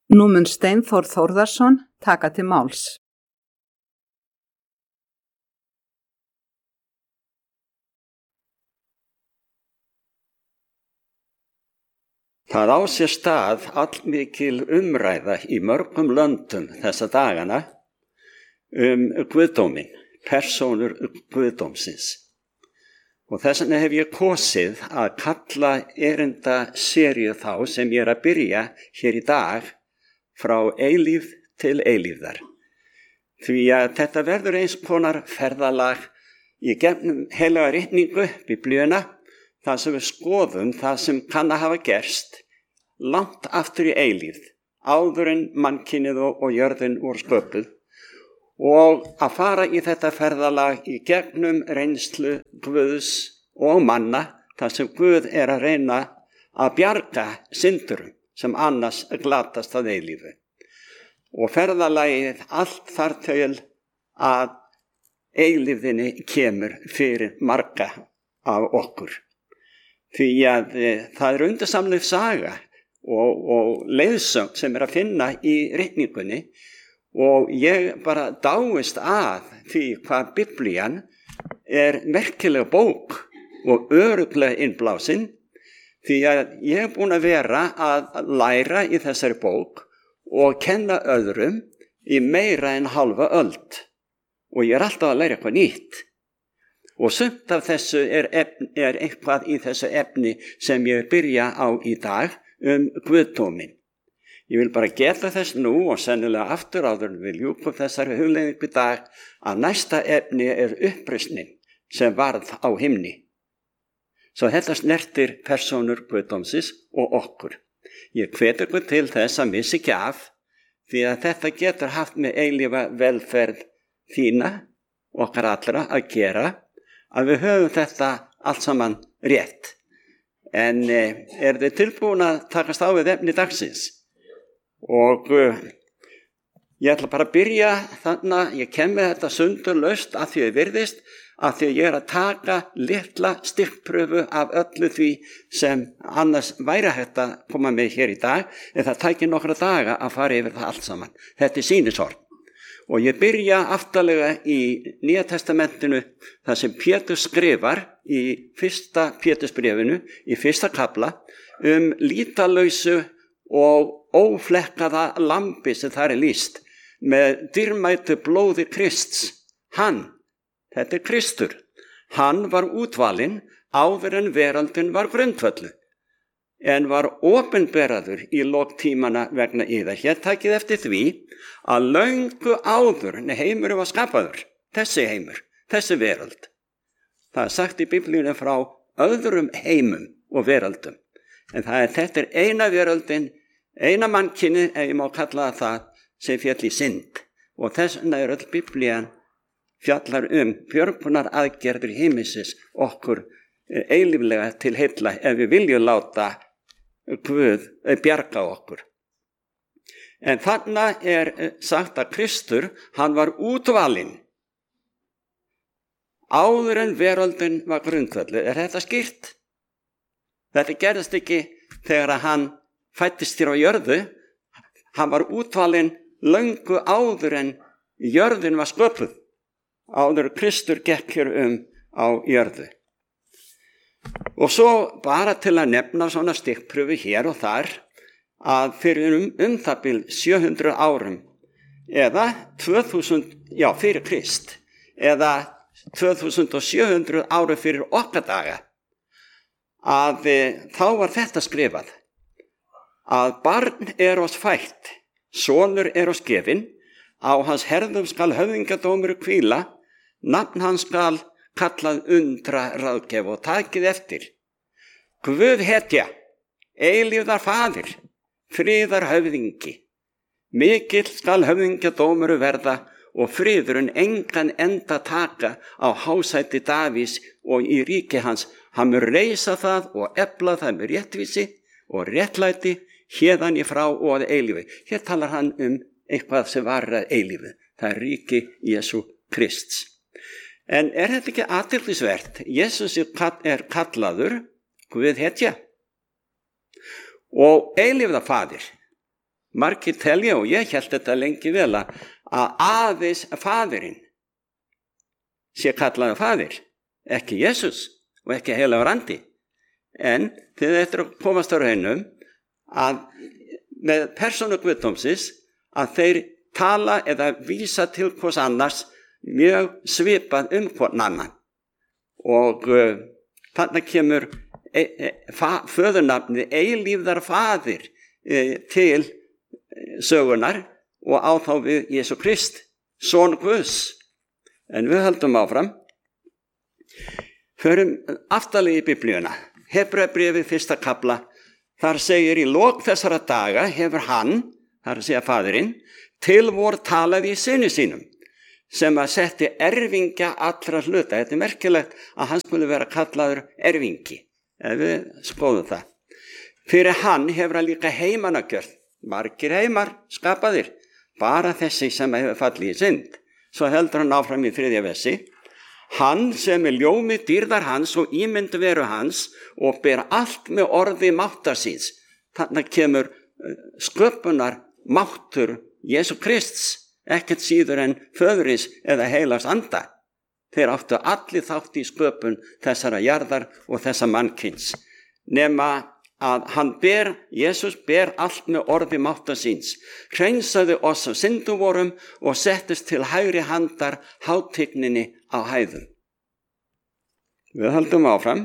Nú mun Steinþór Þórðarson taka til máls. Það á sér stað allmikil umræða í mörgum löndum þessa dagana guðdóminn, persónur guðdómsins. Og þess vegna hef ég kosið að kalla erindaseríu þá sem ég að byrja hér í dag frá eilífð til eilífðar. Því að þetta verður eins konar ferðalag í gegnum heilaga ritningu, Biblíuna, það sem við skoðum, það sem kann að hafa gerst langt aftur í eilífð, áður en mannkynið og jörðin voru sköpuð, og að fara í þetta ferðalag í gegnum reynslu Guðs og manna, þar sem Guð að reyna að bjarga syndurum sem annars glatast að eilífu. Og ferðalagið allt þar til að eilífðinni kemur fyrir marga af okkur. Því að það undursamleg saga og leiðsögn sem að finna í ritningunni, og ég bara dáist að því hvað Biblían merkileg bók og örugglega innblásin, því að ég búin að vera að læra í þessari bók og kenna öðrum í meira en halva öld, og ég alltaf að læra eitthvað nýtt. Og sumt af þessu eitthvað í þessu efni sem ég byrja á í dag guðdóminn. Ég vil bara geta þess nú og sennilega aftur áður en við ljúkum þessari hugleiðingu í dag að næsta efni uppreisnin sem varð á himni. Svo þetta snertir persónur guðdómsins og okkur. Ég hvet ykkur til þess að missa ekki af, því að þetta getur haft með eilífa velferð þína, okkar allra að gera, að við höfum þetta allt saman rétt. En þið tilbúin að takast á við efni dagsins? Og ég ætla bara að byrja þannig, ég kem með þetta sundurlaust að því virðist, að því ég að taka litla stikkpröfu af öllu því sem annars væri hægt að koma með hér í dag, en það tækir nokkra daga að fara yfir það allt saman. Þetta sýnishorn. Og ég byrja aftarlega í Nýja testamentinu, það sem Pétur skrifar í fyrsta Pétursbréfinu, í fyrsta kafla, lítalausu og óflekkaða lambi sem þar lýst, með dýrmætu blóði Krists. Þetta Kristur. Hann var útvalinn áður en veraldin var grundvölluð, en var opinberaður í lok tímana vegna yðar. Hér takið eftir því að löngu áður en heimurinn var skapaður, þessi heimur, þessi veröld. Það sagt í Biblíunni frá öðrum heimum og veröldum. En þetta eina veröldin, eina mannkynið, ef ég má kalla það, sem féll í synd. Og þess vegna öll Biblían fjallar björgunar aðgerðir himinsins okkur eilíflega til heilla ef við viljum láta Guð bjarga okkur. En þarna sagt að Kristur, hann var útvalinn áður en veröldin var grundvölluð. Þetta skýrt? Þetta gerðist ekki þegar hann fæddist hér á jörðu. Hann var útvalinn löngu áður en jörðin var sköpuð, áður Kristur gekk hér á jörðu. Og svo bara til að nefna svona stikkpröfu hér og þar, að fyrir það bil 700 árum, eða 2000, fyrir Krist, eða 2700 árum fyrir okkar daga, að þá var þetta skrifað, að barn oss fætt, sonur oss gefinn, á hans herðum skal höfðingadómur hvíla, nafn hans skal kallað undra ráðgef, og takið eftir. Guð hetja, eilífðar faðir, friðar höfðingi. Mikill skal höfðingadómur verða, og friðurinn engan enda taka á hásæti Davís og í ríki hans. Hann mun reisa það og efla það með réttvísi og réttlæti héðan í frá og að eilífi. Hér talar hann eitthvað sem var að eilífi. Það ríki Jesú Krists. En þetta ekki athyglisvert? Jesús kallaður Guð hetja og eilífðarfaðir. Margir telja, og ég hélt þetta lengi vel, að aðeins faðirinn sé kallaður faðir, ekki Jesús og ekki heilagur andi. En þið eftir að komast á raunum að með persónu guðdómsins að þeir tala eða vísa til hvers annars mjög svipað hvorn annan. Og þarna kemur föðurnafnið eilífðar faðir til sögunar og á þá við Jesú Krist, son Guðs. En við höldum áfram. Förum aftarlega í Biblíuna. Hebreabréfið 1. kafla. Þar segir í lok þessara daga hefur hann, þar að segja faðirinn, til vor talaði í syni sínum, sem að setti erfingja allra hluta. Þetta er merkilegt að hann skulle vera kallaður erfingi, ef við skoðum það. Fyrir hann hefur hann líka heimana gjört, margir heimar skapaðir, bara þessi sem hefur fallið í synd. Svo heldur hann áfram í 3. versi. Hann sem er ljómi dýrðar hans og ímynd veru hans og ber allt með orði máttar síns. Þannig kemur sköpunar máttur Jesú Krists, ekkert síður en föðurins eða heilags anda. Þeir áttu allir þátt í sköpun þessara jarðar og þessa mannkyns. Nema að Jesús ber allt með orði máttar síns, hreinsaði oss af syndum vorum og settist til hægri handar hátigninni á hæðum. Við höldum áfram.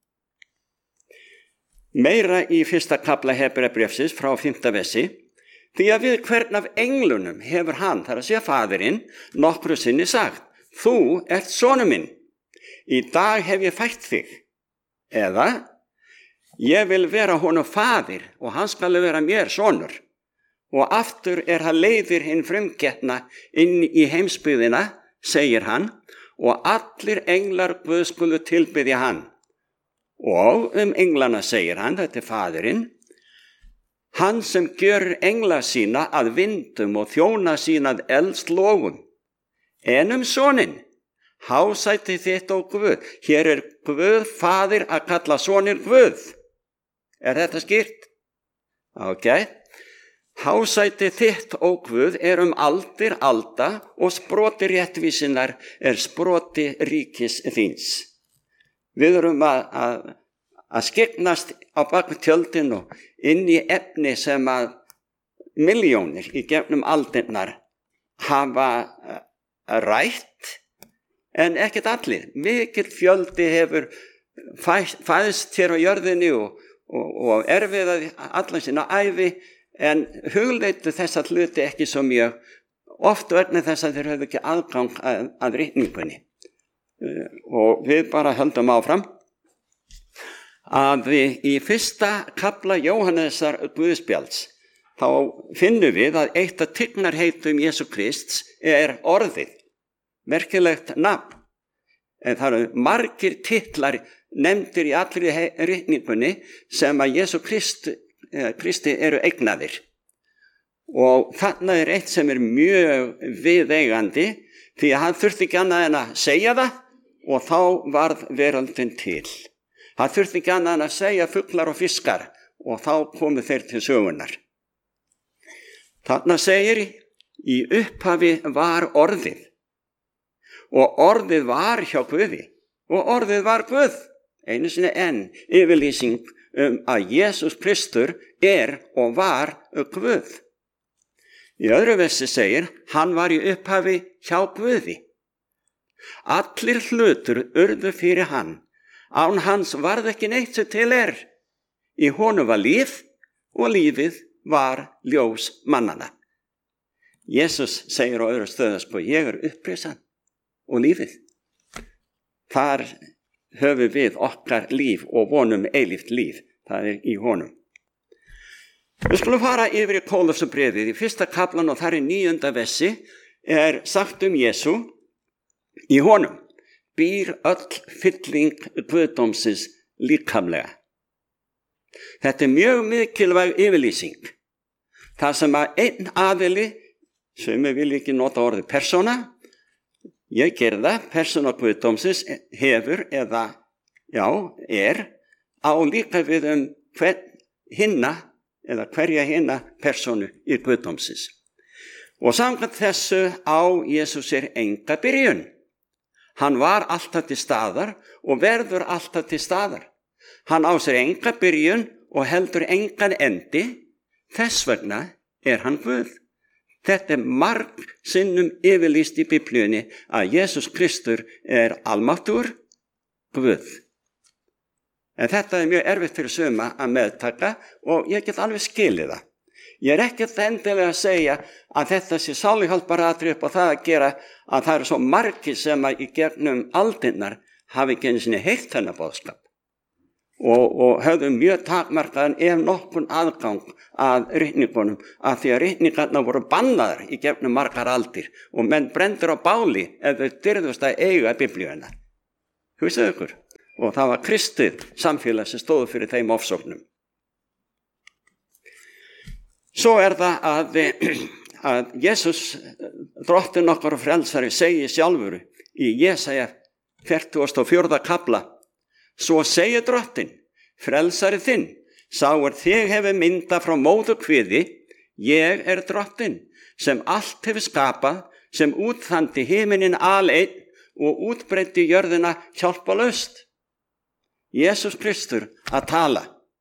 Meira í 1. kafla Hebreabréfsins frá 5. versi. Því að við hvern af englunum hefur hann, þar að segja faðirinn, nokkru sinni sagt, þú ert sonur minn, í dag hef ég fætt þig. Eða, ég vil vera honum faðir og hann skal vera mér sonur. Og aftur hann leiðir hinn frumgetna inn í heimsbyggðina, segir hann, og allir englar Guð skulu tilbiðja hann. Og englana segir hann, þetta er faðirinn, hann sem gjör engla sína að vindum og þjóna sína að eldslógum. En soninn, hásæti þitt ó Guð. Hér er Guð faðir að kalla sonir Guð. Er þetta skýrt? Ok. Hásæti þitt ó Guð er aldir alda og sproti réttvísinnar er sproti ríkis þíns. Við erum að skyggnast á baku tjöldin og inn í efni sem að milljónir í gegnum aldirnar hafa rætt, en ekkert allir. Mikill fjöldi hefur fæðst hér á jörðinni og erfiðaði allan sína ævi, en hugleitu þessa hluti ekki svo mjög, oft vegna þess að þeir höfðu ekki aðgang að ritningunni. Og við bara höldum áfram að í 1. kafla Jóhannesar Guðspjalds þá finnum við að eitt af tignarheitum Jesú Krists er orðið, merkilegt nafn, en það eru margir titlar nefndir í allri ritningunni sem að Jesú Kristi eru eignaðir. Og þarna er eitt sem er mjög viðeigandi, því að hann þurfti ekki annað en að segja það og þá varð veröldin til. Hann þurfti ekki annað en að segja fuglar og fiskar og þá komu þeir til sögunar. Þarna segir í upphafi var orðið og orðið var hjá Guði og orðið var Guð. Einu sinni enn yfirlýsing að Jesús Kristur er og var Guð. Í öðru versi segir, hann var í upphafi hjá Guði. Allir hlutur urðu fyrir hann. Án hans varð ekki neitt sem til er. Í honum var líf og lífið var ljós mannana. Jesus segir á öðru stöðu, ég er upprisan og lífið. Þar höfum við okkar líf og vonum eilíft líf. Það er í honum. Við skulum fara yfir í Kólosabréfið í 1. kaflan og þar í 9. versi er sagt Jesú, í honum býr öll fylling guðdómsins líkamlega. Þetta er mjög mikilvæg yfirlýsing. Það sem að einn aðili, sem við viljum ekki nota orðið persóna, ég ger það, persóna guðdómsins hefur eða, er á líka við hvern hinna eða hverja hina persónu í guðdómsins. Og samkvæmt þessu á Jesús enga byrjun. Hann var alltaf til staðar og verður alltaf til staðar. Hann á sér enga byrjun og heldur engan endi, þess vegna hann Guð. Þetta marg sinnum yfirlýst í Biblíunni að Jesús Kristur almáttugur Guð. En þetta mjög erfitt fyrir suma að meðtaka og ég get alveg skilið það. Ég ekkert endilega að segja að þetta sé sáluhjálparatriði upp á það að gera að það eru svo margir sem að í gegnum aldirnar hafi ekki einu sinni heyrt þennan boðskap og höfðu mjög takmarkaðan ef nokkurn aðgang að ritningunum af því að ritningarnar voru bannaðar í gegnum margar aldir og menn brendur á báli ef þau dyrðust að eiga Biblíuna. Hugsið ykkur. Og það var kristið samfélag sem stóðu fyrir þeim ofsóknum. Svo það að Jesús, drottinn okkar og frelsari, segir sjálfur í Jesaja 44. kafla: Svo segir drottinn, frelsari þinn, sá þig hefur myndað frá móðurkviði, ég drottinn, sem allt hefur skapað, sem útþandi himinin aleinn og útbreiddi jörðina hjálpalaust. Jesús Kristur að tala.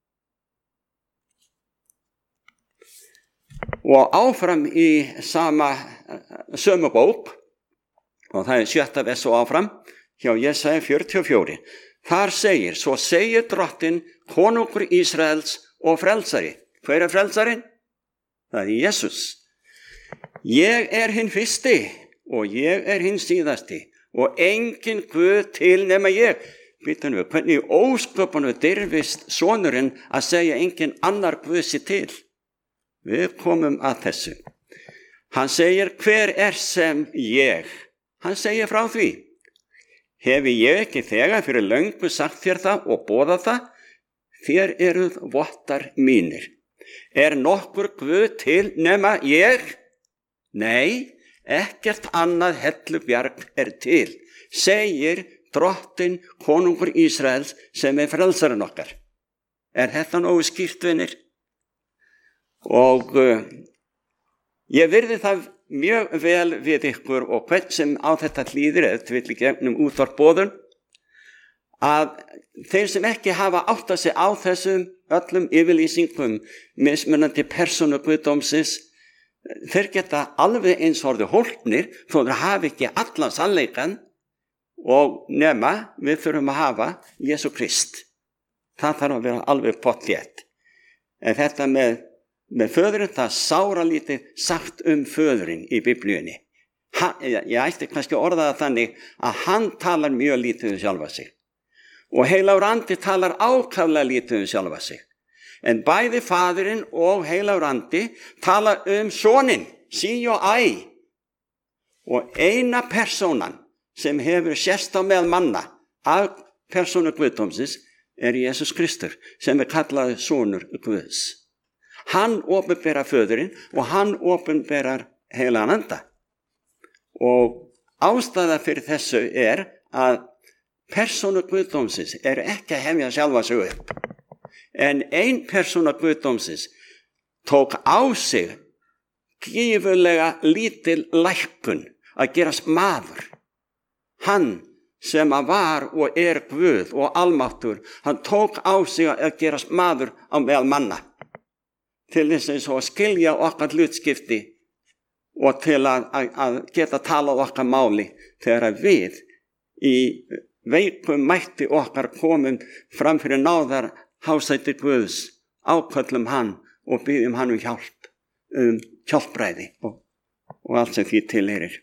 Og áfram í sömu bók, og það 7. vers og áfram, hjá Jesaja 44. Þar segir, svo segir drottinn, konungur Ísraels og frelsari. Hver frelsarinn? Það Jesús. Ég hinn fyrsti og ég hinn síðasti og engin Guð til nema ég. Býtum við, hvernig í ósköpunum dirfist sonurinn að segja engin annar Guð sé til? Við komum að þessu. Hann segir, hver sem ég? Hann segir frá því. Hefi ég ekki þegar fyrir löngu sagt þér það og boðað það? Þér eruð vottar mínir. Nokkur Guð til nema ég? Nei, ekkert annað hellubjarg til, segir drottinn konungur Ísraels sem frelsarinn okkar. Þetta nógu skýrt, vinir? Og ég virði það mjög vel við ykkur og hvern sem á þetta hlýðir eða vill í gegnum útvarpboðun að þeir sem ekki hafa áttað sig á þessum öllum yfirlýsingum mismunandi persónu guðdómsins, þeir geta alveg eins orðið hólpnir þó þeir hafi ekki allan sannleikann og nema við þurfum að hafa Jesú Krist. Það þarf að vera alveg pottþétt. En þetta með föðurinn, það sáralítið sagt föðurinn í Biblíunni. Ég ætti kannski að orða það þannig að hann talar mjög lítið sjálfa sig. Og heilagur andi talar ákaflega lítið sjálfa sig. En bæði faðirinn og heilagur andi tala soninn, sí og æ. Og eina persónan sem hefur sérst á meðal manna af persónu guðdómsins Jesús Kristur, sem kallaður sonur Guðs. Hann opinberar föðurinn og hann opinberar heilagan anda. Og ástæða fyrir þessu að persónu guðdómsins ekki að hefja sjálfa sig upp. En ein persóna guðdómsins tók á sig gífurlega lítil lækkun að gerast maður. Hann sem var og Guð og almáttur, hann tók á sig að gerast maður á meðal manna til þess að skilja okkar hlutskipti og til að geta talað okkar máli þegar við í veikum mætti okkar komum fram fyrir náðar hásæti Guðs, áköllum hann og biðjum hann hjálp, hjálpræði og allt sem því tilheyrir.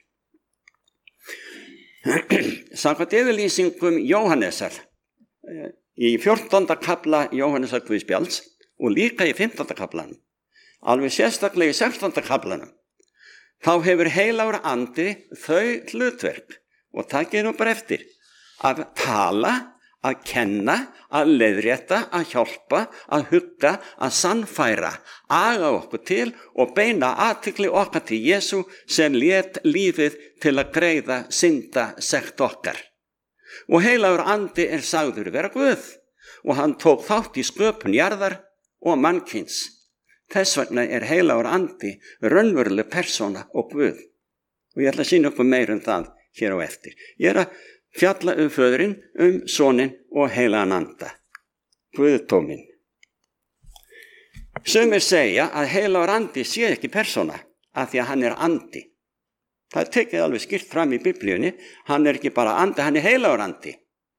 Samkvæmt yfirlýsingum Jóhannesar í 14. kafla Jóhannesar Guðspjalls og líka í 15. kaflanum, alveg sérstaklega í 16. kaflanum, þá hefur heilagur andi þau hlutverk og takið nú bara eftir að tala, að kenna, að leiðrétta, að hjálpa, að hugga, að sannfæra, aga okkur til og beina athygli okkar til Jesú sem lét lífið til að greiða syndasekt okkar. Og heilagur andi sagður vera Guð og hann tók þátt í sköpun jarðar og mannkyns. Þess vegna heilagur andi raunveruleg persóna og Guð. Og ég ætla að sýna okkur meira það hér á eftir. Ég að fjalla Föðurinn, Soninn og heilagan anda. Guðdóminn. Sumir segja að heilagur andi sé ekki persóna af því að hann andi. Það tekið alveg skýrt fram í Biblíunni. Hann ekki bara andi, hann heilagur andi.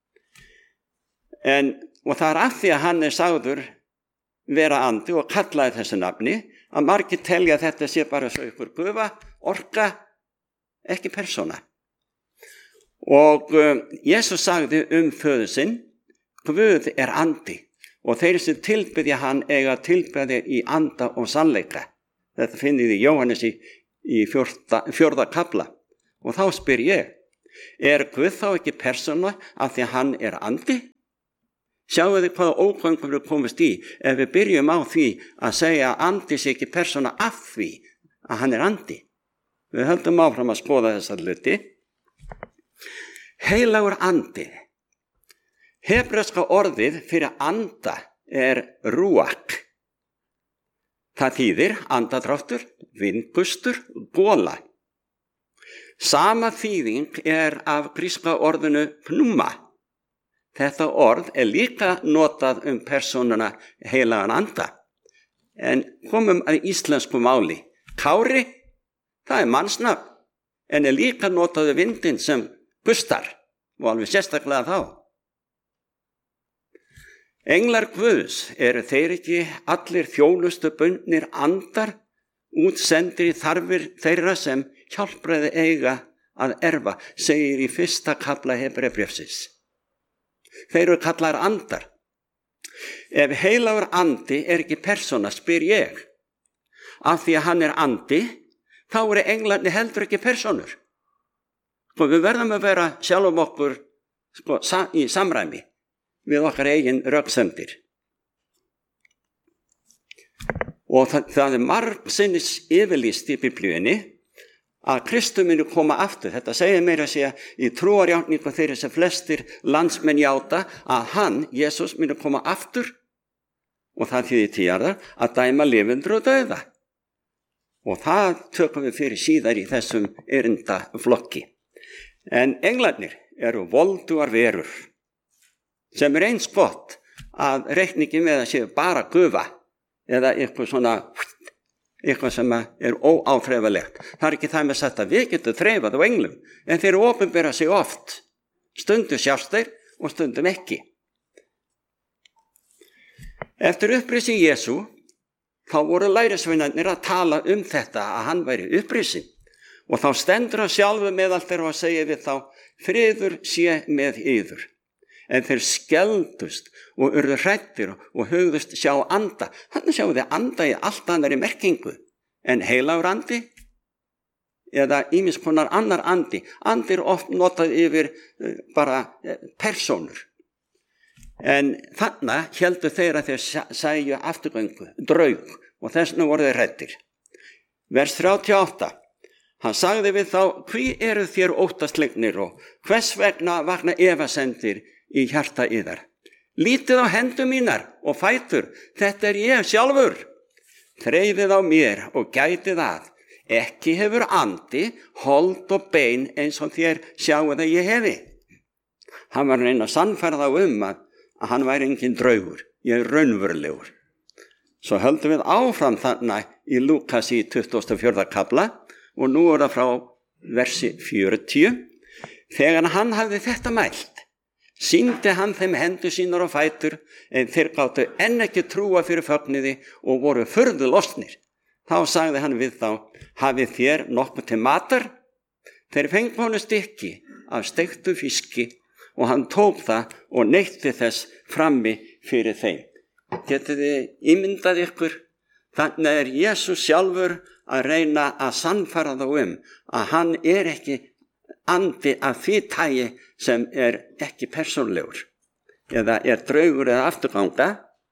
Og það af því að hann sagður vera andi og kallaði þessu nafni að margir telja að þetta sé bara svo ykkur gufa, orka, ekki persóna. Og Jesus sagði Föður sinn, Guð andi og þeir sem tilbiðja hann eiga tilbiðja í anda og sannleika. Þetta finnið í Jóhannes í 4. kafla. Og þá spyr ég, Guð þá ekki persóna af því að hann andi? Sjáu þið hvaða ógöngur við komast í ef við byrjum á því að segja að andi sé ekki persóna af því að hann andi. Við höldum áfram að skoða þessa hluti. Heilagur andi. Hebreska orðið fyrir anda rúak. Það þýðir andadráttur, vindgustur, gola. Sama þýðing af gríska orðinu pneuma. Þetta orð líka notað persónuna heilagan anda. En komum að íslensku máli. Kári, það mannsnafn, en líka notaðu vindinn sem gustar og alveg sérstaklega þá. Englar Guðs þeir ekki allir þjónustu bundnir andar útsendir í þarfir þeirra sem hjálpræði eiga að erfa, segir í 1. kafla Hebreabréfsins. Þeir eru kallaðir andar. Ef heilagur andi ekki persóna, spyr ég, af því að hann andi, þá englarnir heldur ekki persónur. Við verðum að vera sjálfum okkur í samræmi við okkar eigin röksemdir. Og það margsinnis yfirlýst í Biblíunni að Kristur muni koma aftur. Þetta segir meira að segja í trúarjátningu þeirra sem flestir landsmenn játa að hann, Jesus, muni koma aftur og það þýðir 10 jarðar að dæma lifendur og dauða. Og það tökum við fyrir síðar í þessum erindaflokki. En englarnir eru voldugar verur sem eins gott að reikningi með að séu bara gufa eða eitthvað sem óáþreifalegt. Það ekki það með sagt að við getum þreifað á englum, en þeir opinbera sig oft. Stundum sjást þeir og stundum ekki. Eftir upprisi Jesú, þá voru lærisveinarnir að tala þetta að hann væri upprisinn. Og þá stendur hann sjálfur meðal þeirra og segir við þá, friður sé með yður. En þeir skeldust og urðu hræddir og hugðust sjá anda. Þannig sjáu þið anda í allt annari merkingu en heilagur andi eða ýmis konar annar andi. Andi oft notað yfir bara persónur. En þannig héldu þeir að þeir sæju afturgöngu, draug og þessna voru þeir hræddir. Vers 38. Hann sagði við þá, hví eru þér óttaslegnir og hvers vegna vakna efasemdir í hjarta yðar. Lítið á hendur mínar og fætur, þetta ég sjálfur. Þreifið á mér og gætið að. Ekki hefur andi, hold og bein eins og þér sjáu það ég hefi. Hann var reyna að sannfæra þá að hann væri engin draugur, ég raunverulegur. Svo höldum við áfram þannig í Lúkas í 24. kafla og nú það frá versi 40. Þegar hann hafði þetta mælt, sýndi hann þeim hendur sínar og fætur, en þeir gátu enn ekki trúa fyrir fögnuði og voru furðu lostnir. Þá sagði hann við þá, hafið þér nokkuð til matar? Þeir fengu honum stykki af steiktu fiski og hann tók það og neytti þess frammi fyrir þeim. Getið þið ímyndað ykkur? Þannig Jesús sjálfur að reyna að sannfæra þá að hann ekki andi af því tagi sem ekki persónlegur eða draugur eða afturganga.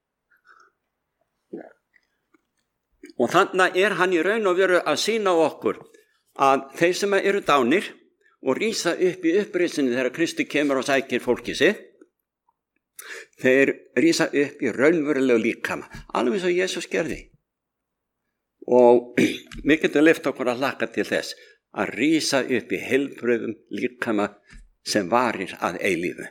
Og þannig hann í raun og veru að sýna okkur að þeir sem eru dánir og rísa upp í upprisinu þegar Kristi kemur og sækir fólki sitt, þeir rísa upp í raunverulegu líkama, alveg eins og Jesús gerði. og við getum leyft okkur að hlakka til þess að rísa upp í heilbrigðum líkama sem varir að eilífu.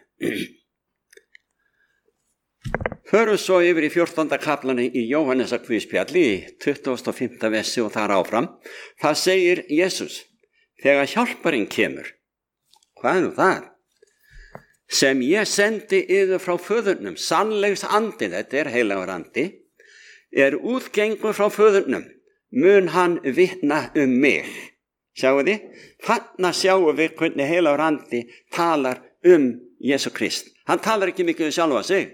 Förum svo yfir í 14. kaflanu í Jóhannesar guðspjalli í 25. versi og þar áfram. Það segir Jesús: þegar hjálparinn kemur, hvað er nú það? Sem ég sendi yður frá föðurnum, sannleiks andi, þetta er heilagur andi, er útgengur frá föðurnum, mun hann vitna mig. Sjáu þið? Þarna sjáum við hvernig heilagur andi talar Jesú Krist. Hann talar ekki mikið sjálfa sig.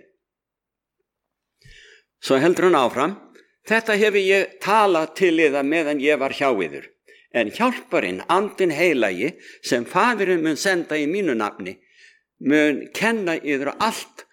Svo heldur hann áfram: þetta hefur ég talað til yðar meðan ég var hjá yður. En hjálparinn, andinn heilagi, sem faðirinn mun senda í mínu nafni, mun kenna yður allt